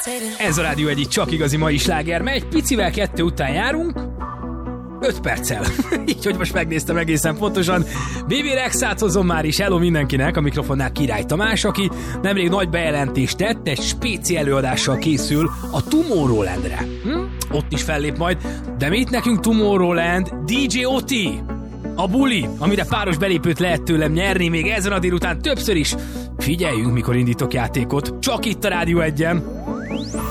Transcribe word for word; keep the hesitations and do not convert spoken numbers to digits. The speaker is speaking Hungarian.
Ez a Rádió egyik csak igazi mai sláger, mely egy picivel kettő után járunk, öt perccel. Így, hogy most megnéztem egészen pontosan. bé bé Rexát hozom már is, hello mindenkinek, a mikrofonnál Király Tamás, aki nemrég nagy bejelentést tett, egy spéci előadással készül a Tomorrowlandre. Hm? Ott is fellép majd, de mit nekünk Tomorrowland? dé dzsé Oti! A buli, amire páros belépőt lehet tőlem nyerni még ezen a délután többször is. Figyeljünk, mikor indítok játékot, csak itt a Rádió egyen.